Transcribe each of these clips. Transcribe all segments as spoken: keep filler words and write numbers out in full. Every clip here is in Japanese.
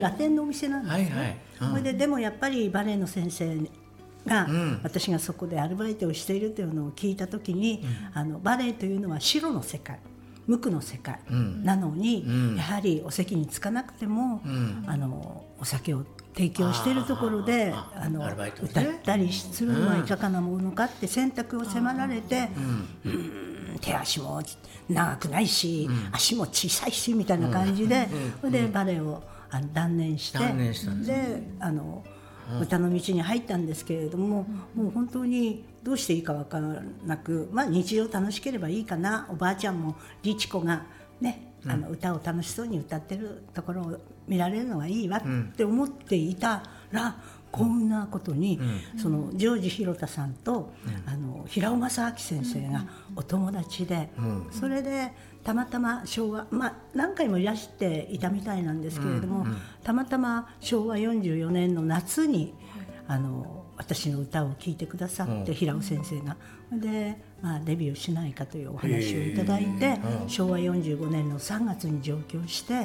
ラテンのお店なんですね、 はいはい、うん、 それででもやっぱりバレエの先生が、うん、私がそこでアルバイトをしているというのを聞いた時に、うん、あのバレエというのは白の世界、無垢の世界なのに、うん、やはりお席に着かなくても、うん、あのお酒を提供しているところでああの、ね、歌ったりするのはいかがなものかって選択を迫られて、うん、うん、手足も長くないし、うん、足も小さいしみたいな感じで、うん、でバレエをあの断念して、 断念したんですね、 であの歌の道に入ったんですけれども、もう本当にどうしていいか分からなく、まあ、日常楽しければいいかな、おばあちゃんもリチコが、ね、あの歌を楽しそうに歌ってるところを見られるのはいいわって思っていたら、こんなことに、うん、そのジョージ広田さんと、うん、あの平尾正明先生がお友達で、うん、それでたまたま昭和、まあ、何回もいらしていたみたいなんですけれども、うんうん、たまたま昭和よんじゅうよねんの夏にあの私の歌を聴いてくださって、うん、平尾先生がで、まあ、デビューしないかというお話をいただいて、うん、昭和よんじゅうごねんのさんがつに上京して、うん、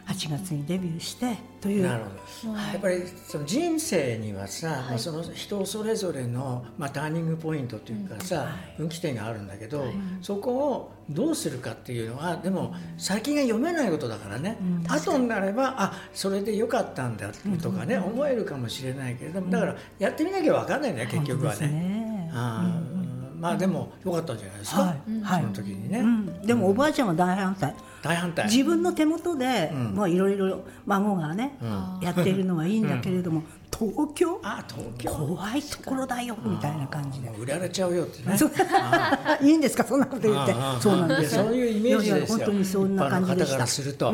はちがつにデビューしてという。 なるほど、はい、やっぱりその人生にはさ、はい、まあ、その人それぞれの、まあ、ターニングポイントというかさ、うん、はい、分岐点があるんだけど、はい、そこをどうするかっていうのはでも先が読めないことだからね、うん、後になればあそれでよかったんだとかね、うん、思えるかもしれないけれども、だからやってみなきゃ分かんないね、結局はね。ね、あ、うん、まあでも良かったんじゃないですか、はい、その時にね、うん、 でもおばあちゃんは大反対、 大反対、 自分の手元でいろいろ孫がね、うん、やっているのはいいんだけれども、うん、東京、 あ、東京怖いところだよみたいな感じで売られちゃうよってねいいんですかそんなこと言って。そうなんですよ、 そういうイメージですよ、 本当にそんな感じでした、 一般の方からすると、うん、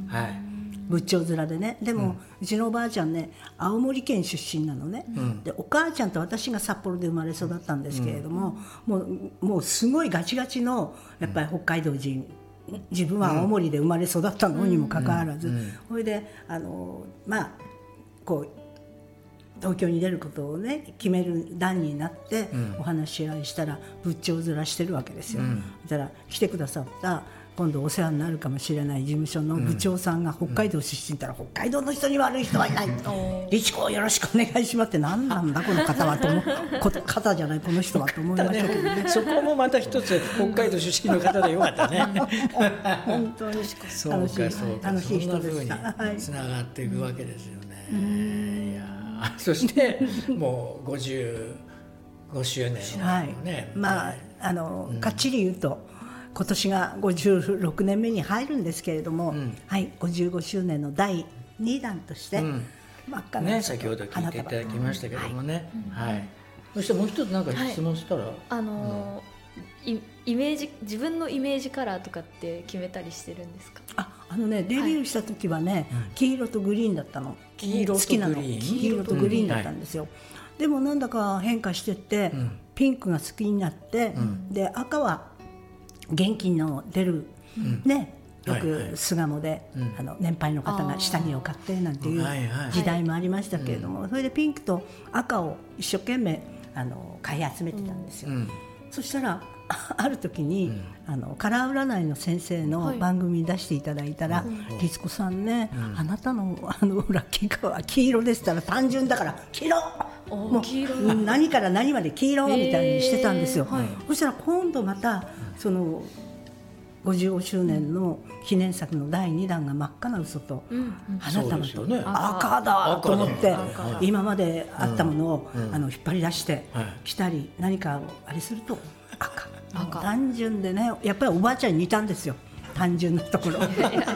はい、 仏頂面でね。でも、うん、うちのおばあちゃんね青森県出身なのね、うん、でお母ちゃんと私が札幌で生まれ育ったんですけれども、うん、もう、もうすごいガチガチのやっぱり北海道人、自分は青森で生まれ育ったのにもかかわらず、それであのまあこう東京に出ることをね決める段になってお話し合いしたら仏頂面してるわけですよ、うん、だから来てくださった今度お世話になるかもしれない事務所の部長さんが北海道出身だったら、うん、北海道の人に悪い人はいないリチコをよろしくお願いしますって何なんだこの方はと思う方じゃないこの人はと思いましたけどねそこもまた一つ北海道出身の方でよかったね本当に楽しい楽しい人でした。 つながっていくわけですよね、うん、いやそしてもうごじゅうごしゅうねんのね、はい、 まああの、うん、かっちり言うと今年がごじゅうろくねんめに入るんですけれども、うん、はい、ごじゅうごしゅうねんのだいにだんとして、うん、真っ赤な、 ね、先ほど聞いていただきましたけどもね、はい、はい、そしてもう一つ何か質問したら、はい、 あのーうん、イメージ自分のイメージカラーとかって決めたりしてるんですか？ ああのね、デビューした時はね、はい、黄色とグリーンだったの。 黄色とグリーン、好きなの黄色とグリーンだったんですよ、うんはい、でもなんだか変化してって、うん、ピンクが好きになって、うん、で赤は元気の出る、うん、ね、よく巣鴨で、はいはい、あの年配の方が下着を買ってなんていう時代もありましたけれども、はいはい、それでピンクと赤を一生懸命あの買い集めてたんですよ、うん、そしたらある時に、うん、あのカラー占いの先生の番組に出していただいたら、はい、律子さんね、うん、あなた の, あのラッキーカラーは黄色ですったら単純だから黄色もう黄色何から何まで黄色みたいにしてたんですよ、はい、そしたら今度またそのごじゅうごしゅうねんの記念作のだいにだんが真っ赤な嘘と花束と赤だと思って今まであったものをあの引っ張り出してきたり何かをあれすると赤、赤単純でね、やっぱりおばあちゃんに似たんですよ、単純なところ